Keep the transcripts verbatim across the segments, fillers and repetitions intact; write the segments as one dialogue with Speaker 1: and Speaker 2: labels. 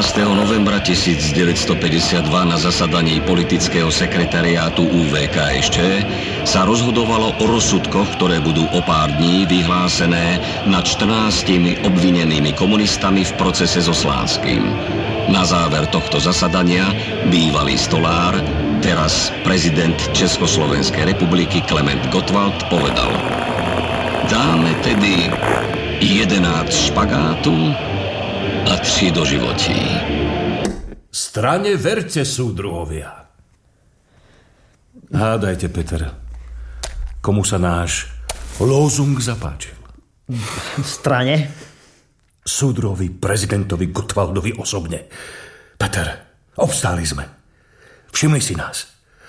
Speaker 1: šiestého novembra tisícdeväťstopäťdesiatdva na zasadaní politického sekretariátu ú vé ká es čé sa rozhodovalo o rozsudkoch, ktoré budú o pár dní vyhlásené nad štrnástimi obvinenými komunistami v procese so Slánskym. Na záver tohto zasadania bývalý stolár, teraz prezident Československej republiky Klement Gottwald povedal: dáme tedy jedenásť špagátu a tři doživotí.
Speaker 2: Strane verte, súdruhovia. Hádajte, Peter, komu sa náš lózung zapáčil?
Speaker 3: Strane?
Speaker 2: Súdruhovi prezidentovi Gottwaldovi osobne. Peter, obstáli sme. Všimli si nás.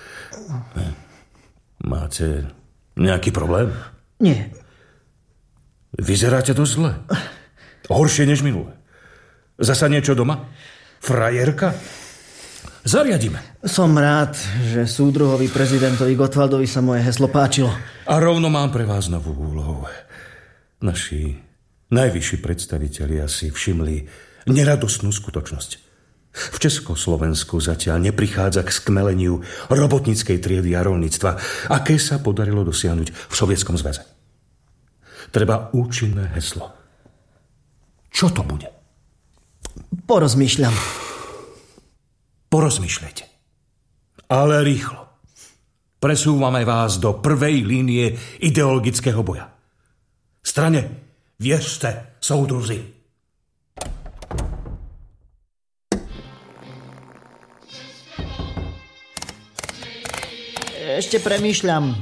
Speaker 2: Máte nejaký problém?
Speaker 3: Nie.
Speaker 2: Vyzeráte dosť zle. Horšie než minule. Zasa niečo doma? Frajerka? Zariadíme.
Speaker 3: Som rád, že súdruhovi prezidentovi Gottwaldovi sa moje heslo páčilo.
Speaker 2: A rovno mám pre vás novú úlohu. Naši najvyšší predstavitelia si všimli neradostnú skutočnosť. V Československu zatiaľ neprichádza k skmeleniu robotníckej triedy a roľníctva, aké sa podarilo dosiahnuť v Sovietskom zväze. Treba účinné heslo. Čo to bude?
Speaker 3: Porozmýšľam.
Speaker 2: Porozmýšľajte. Ale rýchlo. Presúvame vás do prvej línie ideologického boja. Strane, vieřte, soudruzi.
Speaker 3: Ešte premýšľam.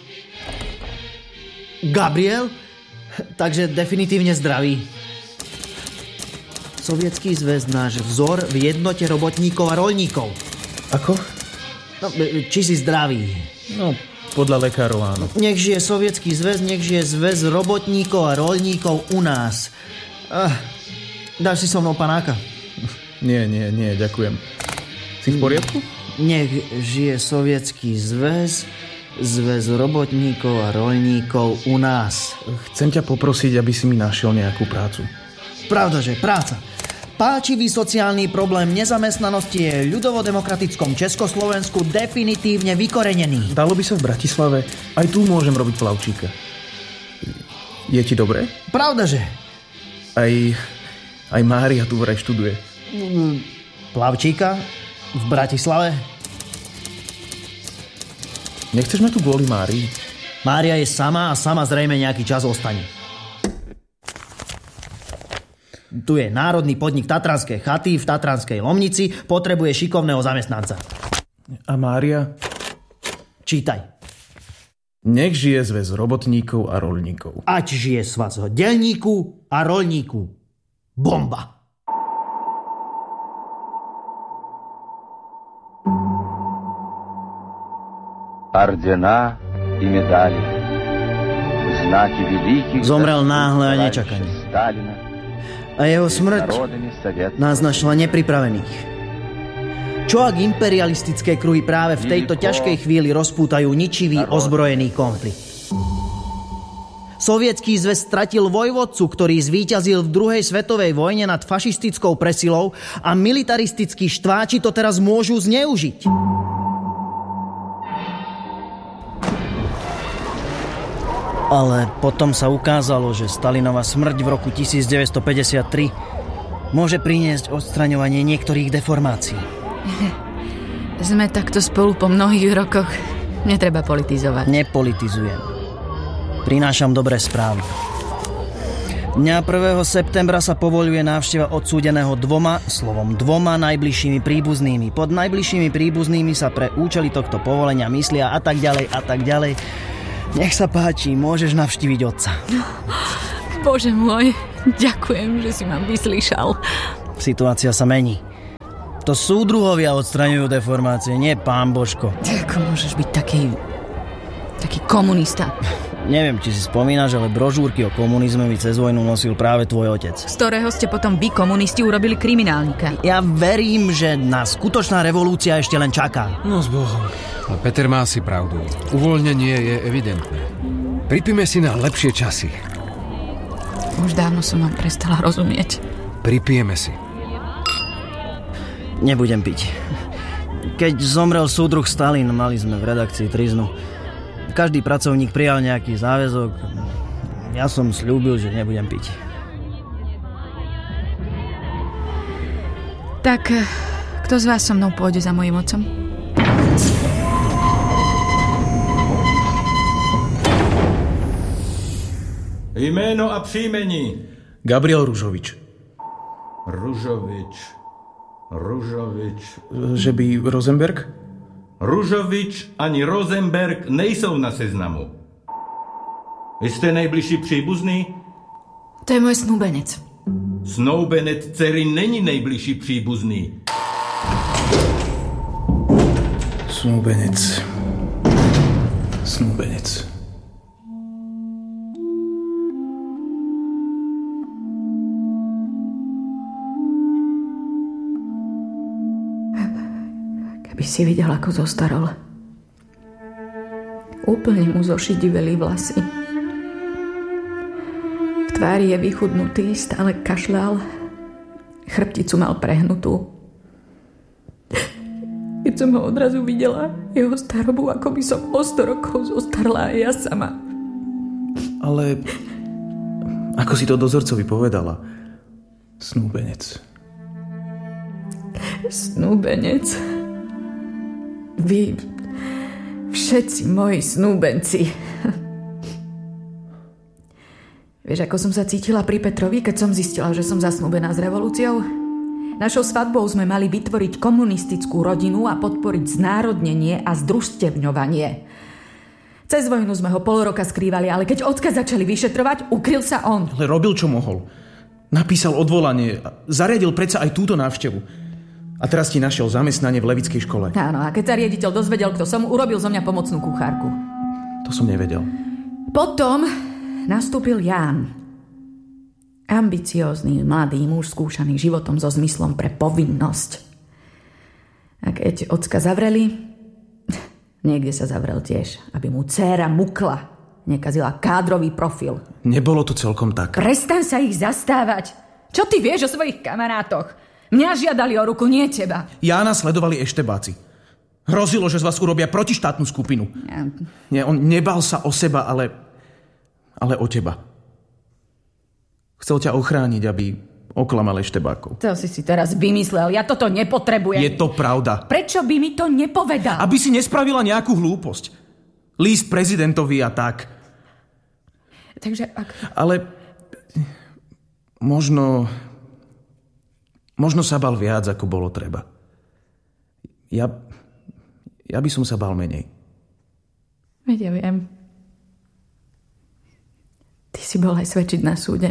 Speaker 3: Gabriel? Takže definitívne zdravý. Sovietský zväz náš vzor v jednote robotníkov a roľníkov.
Speaker 4: Ako?
Speaker 3: No, či si zdravý?
Speaker 4: No, podľa lekárov áno.
Speaker 3: Nech žije Sovietský zväz, nech žije zväz robotníkov a roľníkov u nás. Ah, dáš si so mnou panáka?
Speaker 4: Nie, nie, nie, ďakujem. Si v poriadku?
Speaker 3: Nech žije Sovietský zväz, zväz robotníkov a roľníkov u nás.
Speaker 4: Chcem ťa poprosiť, aby si mi našiel nejakú prácu.
Speaker 3: Pravdaže, práca. Páčivý sociálny problém nezamestnanosti je v ľudovodemokratickom Československu definitívne vykorenený.
Speaker 4: Dalo by sa v Bratislave. Aj tu môžem robiť plavčíka. Je ti dobre?
Speaker 3: Pravdaže.
Speaker 4: Aj, aj Mária tu vraj študuje.
Speaker 3: Plavčíka? V Bratislave?
Speaker 4: Nechceš ma tu kvôli Márii?
Speaker 3: Mária je sama a sama zrejme nejaký čas ostane. Tu je národný podnik Tatranské chaty v Tatranskej Lomnici, potrebuje šikovného zamestnanca.
Speaker 4: A Mária?
Speaker 3: Čítaj.
Speaker 4: Nech žije zväz robotníkov a roľníkov.
Speaker 3: Ať žije svaz delníku a roľníku. Bomba.
Speaker 5: Ордена и медали, знаки великих...
Speaker 3: Zomrel náhle a nečakane. A jeho smrť nás našla nepripravených. Čo ak imperialistické kruhy práve v tejto ťažkej chvíli rozpútajú ničivý ozbrojený konflikt? Sovietský zväz stratil vojvodcu, ktorý zvíťazil v druhej svetovej vojne nad fašistickou presilou a militaristickí štváči to teraz môžu zneužiť. Ale potom sa ukázalo, že Stalinova smrť v roku devätnásťstopäťdesiattri môže priniesť odstraňovanie niektorých deformácií.
Speaker 6: Sme takto spolu po mnohých rokoch. Netreba politizovať.
Speaker 3: Nepolitizujem. Prinášam dobré správy. Dňa prvého septembra sa povoľuje návšteva odsúdeného dvoma, slovom dvoma najbližšími príbuznými. Pod najbližšími príbuznými sa pre účely tohto povolenia myslia a tak ďalej a tak ďalej. Nech sa páči, môžeš navštíviť otca.
Speaker 6: Bože môj, ďakujem, že si ma vyslíšal.
Speaker 3: Situácia sa mení. To súdruhovia odstraňujú deformácie, nie pán Božko.
Speaker 6: Ako môžeš byť taký... taký komunista?
Speaker 3: Neviem, či si spomínaš, ale brožúrky o komunizme mi cez vojnu nosil práve tvoj otec.
Speaker 6: Z ktorého ste potom vy, komunisti, urobili kriminálnika.
Speaker 3: Ja verím, že nás skutočná revolúcia ešte len čaká.
Speaker 7: No s Bohom. Ale Peter má si pravdu. Uvoľnenie je evidentné. Pripíme si na lepšie časy.
Speaker 6: Už dávno som vám prestala rozumieť.
Speaker 7: Pripijeme si.
Speaker 3: Nebudem piť. Keď zomrel súdruh Stalin, mali sme v redakcii triznu. Každý pracovník prijal nejaký záväzok. Ja som sľúbil, že nebudem piť.
Speaker 6: Tak, kto z vás so mnou pôjde za mojím otcom?
Speaker 8: Jméno a příjmení.
Speaker 4: Gabriel Ružovič.
Speaker 8: Ružovič. Ružovič.
Speaker 4: Že by Rosenberg?
Speaker 8: Ružovič ani Rosenberg nejsou na seznamu. Vy jste nejbližší příbuzný?
Speaker 6: To je môj snúbenec.
Speaker 8: Snoubenec dcery není nejbližší příbuzný.
Speaker 4: Snúbenec. Snúbenec.
Speaker 6: Keby si videl, ako zostarol. Úplne mu zošidiveli vlasy. V tvári je vychudnutý, stále kašľal. Chrbticu mal prehnutú. Keď som ho odrazu videla, jeho starobu, ako by som o sto rokov zostarla aj ja sama.
Speaker 4: Ale ako si to dozorcovi povedala? Snúbenec.
Speaker 6: Snúbenec? Vy, všetci moji snúbenci. Vieš, ako som sa cítila pri Petrovi, keď som zistila, že som zasnúbená s revolúciou? Našou svadbou sme mali vytvoriť komunistickú rodinu a podporiť znárodnenie a združstevňovanie. Cez vojnu sme ho pol roka skrývali, ale keď ocka začali vyšetrovať, ukryl sa on.
Speaker 4: Ale robil, čo mohol. Napísal odvolanie, zariadil predsa aj túto návštevu. A teraz ti našiel zamestnanie v Levickej škole.
Speaker 6: Áno, a keď sa riaditeľ dozvedel, kto som, urobil zo mňa pomocnú kuchárku.
Speaker 4: To som nevedel.
Speaker 6: Potom nastúpil Ján. Ambiciózny, mladý muž skúšaný životom so zmyslom pre povinnosť. A keď ocka zavreli, niekde sa zavrel tiež, aby mu dcéra mukla nekazila kádrový profil.
Speaker 4: Nebolo to celkom tak.
Speaker 6: Prestaň sa ich zastávať. Čo ty vieš o svojich kamarátoch? Mňa žiadali o ruku, nie teba.
Speaker 4: Jána sledovali eštebáci. Hrozilo, že z vás urobia protištátnu skupinu.
Speaker 6: Ja.
Speaker 4: Nie, on nebal sa o seba, ale, ale o teba. Chcel ťa ochrániť, aby oklamal eštebákov.
Speaker 6: To si si teraz vymyslel. Ja toto nepotrebujem.
Speaker 4: Je to pravda.
Speaker 6: Prečo by mi to nepovedal?
Speaker 4: Aby si nespravila nejakú hlúposť. Líst prezidentovi a tak.
Speaker 6: Takže ak...
Speaker 4: Ale možno... Možno sa bal viac, ako bolo treba. Ja... Ja by som sa bal menej.
Speaker 6: Veď ja viem. Ty si bol aj svedčiť na súde.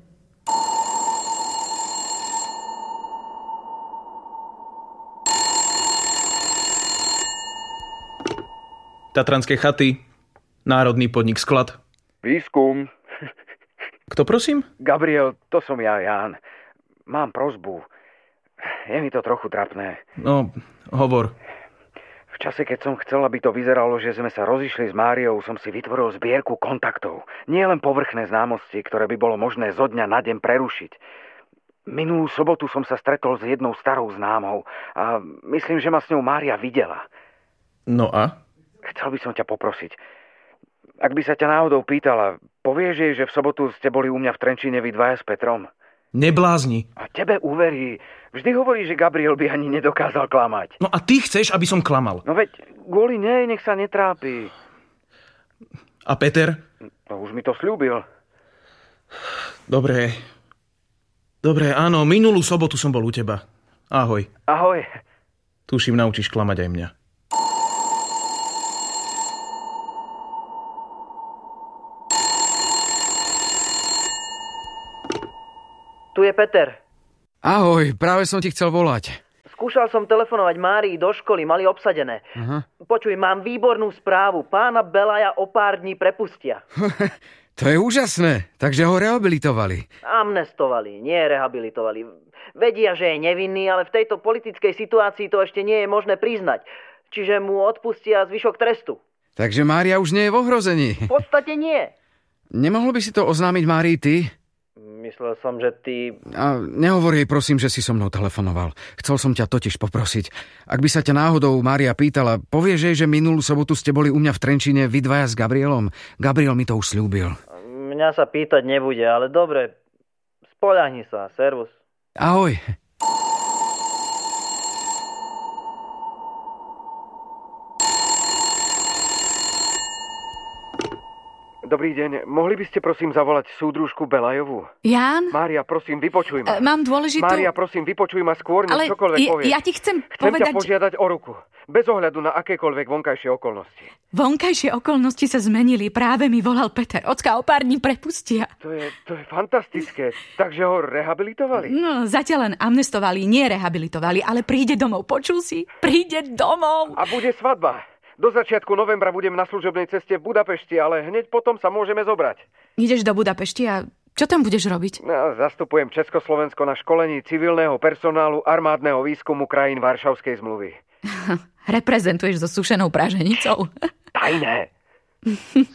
Speaker 4: Tatranské chaty, národný podnik Sklad.
Speaker 5: Výskum.
Speaker 4: Kto prosím?
Speaker 5: Gabriel, to som ja, Ján. Mám prosbu. Je mi to trochu trapné.
Speaker 4: No, hovor.
Speaker 5: V čase, keď som chcel, aby to vyzeralo, že sme sa rozišli s Máriou, som si vytvoril zbierku kontaktov. Nie len povrchné známosti, ktoré by bolo možné zo dňa na deň prerušiť. Minulú sobotu som sa stretol s jednou starou známou a myslím, že ma s ňou Mária videla.
Speaker 4: No a?
Speaker 5: Chcel by som ťa poprosiť. Ak by sa ťa náhodou pýtala, povieš jej, že v sobotu ste boli u mňa v Trenčíne vy dvaja s Petrom?
Speaker 4: Neblázni.
Speaker 5: A tebe uverí. Vždy hovorí, že Gabriel by ani nedokázal klamať.
Speaker 4: No a ty chceš, aby som klamal.
Speaker 5: No veď, kvôli nej nech sa netrápi.
Speaker 4: A Peter?
Speaker 5: To už mi to sľúbil.
Speaker 4: Dobre. Dobre, áno, minulú sobotu som bol u teba. Ahoj.
Speaker 5: Ahoj.
Speaker 4: Tuším, naučíš klamať aj mňa.
Speaker 9: Tu je Peter.
Speaker 7: Ahoj, práve som ti chcel volať.
Speaker 9: Skúšal som telefonovať Márii do školy, mali obsadené.
Speaker 7: Aha.
Speaker 9: Počuj, mám výbornú správu. Pána Belaja o pár dní prepustia.
Speaker 7: To je úžasné, takže ho rehabilitovali.
Speaker 9: Amnestovali, nie rehabilitovali. Vedia, že je nevinný, ale v tejto politickej situácii to ešte nie je možné priznať. Čiže mu odpustia zvyšok trestu.
Speaker 7: Takže Mária už nie je v ohrození.
Speaker 9: V podstate nie.
Speaker 7: Nemohol by si to oznámiť Márii ty?
Speaker 9: Myslel som, že ty...
Speaker 7: A nehovor jej prosím, že si so mnou telefonoval. Chcel som ťa totiž poprosiť. Ak by sa ťa náhodou Mária pýtala, povieš jej, že minulú sobotu ste boli u mňa v Trenčíne vy dvaja s Gabrielom? Gabriel mi to už sľúbil.
Speaker 9: Mňa sa pýtať nebude, ale dobre. Spoľahni sa. Servus.
Speaker 7: Ahoj.
Speaker 5: Dobrý deň. Mohli by ste prosím zavolať súdružku Belajovú?
Speaker 10: Ján?
Speaker 5: Mária, prosím, vypočuj ma.
Speaker 10: E, mám dôležitú...
Speaker 5: Mária, prosím, vypočuj ma skôr, než
Speaker 10: ale
Speaker 5: čokoľvek
Speaker 10: ja,
Speaker 5: povieš.
Speaker 10: ja ti chcem,
Speaker 5: chcem
Speaker 10: povedať...
Speaker 5: Chcem ťa požiadať o ruku. Bez ohľadu na akékoľvek vonkajšie okolnosti.
Speaker 10: Vonkajšie okolnosti sa zmenili. Práve mi volal Peter. Ocka o pár dní prepustia.
Speaker 5: To je, to je fantastické. Takže ho rehabilitovali?
Speaker 10: No, zatiaľ len amnestovali, nie rehabilitovali, ale príde domov. Počul si? Príde domov.
Speaker 5: A bude svadba. Do začiatku novembra budem na služobnej ceste v Budapešti, ale hneď potom sa môžeme zobrať.
Speaker 10: Ideš do Budapešti a čo tam budeš robiť?
Speaker 5: No, zastupujem Československo na školení civilného personálu armádneho výskumu krajín Varšavskej zmluvy.
Speaker 10: Reprezentuješ so sušenou praženicou.
Speaker 5: Tajné.